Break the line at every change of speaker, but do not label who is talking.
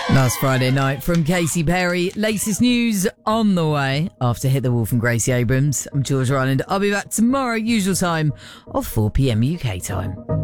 Last Friday night from Casey Perry. Latest news on the way after Hit the Wall from Gracie Abrams. I'm George Ryland. I'll be back tomorrow, usual time of 4 p.m. UK time.